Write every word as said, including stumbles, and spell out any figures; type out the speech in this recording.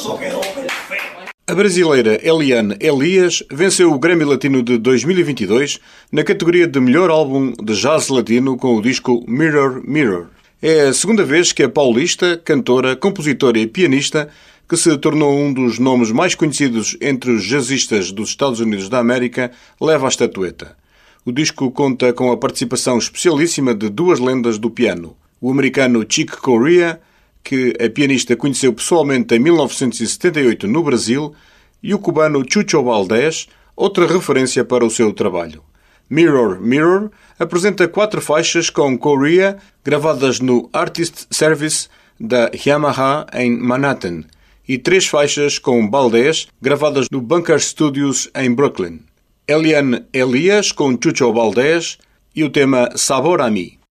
só quero café. A brasileira Eliane Elias venceu o Grammy Latino de dois mil e vinte e dois na categoria de melhor álbum de jazz latino com o disco Mirror, Mirror. É a segunda vez que a paulista, cantora, compositora e pianista, que se tornou um dos nomes mais conhecidos entre os jazzistas dos Estados Unidos da América, leva a estatueta. O disco conta com a participação especialíssima de duas lendas do piano. O americano Chick Corea, que a pianista conheceu pessoalmente em mil novecentos e setenta e oito no Brasil, e o cubano Chucho Valdés, outra referência para o seu trabalho. Mirror, Mirror apresenta quatro faixas com Corea gravadas no Artist Service da Yamaha em Manhattan e três faixas com Valdés gravadas no Bunker Studios em Brooklyn. Eliane Elias com Chucho Valdés e o tema Sabor a mí.